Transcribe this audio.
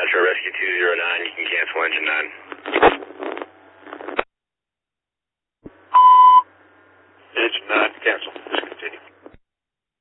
Metro Rescue 209, you can cancel engine 9.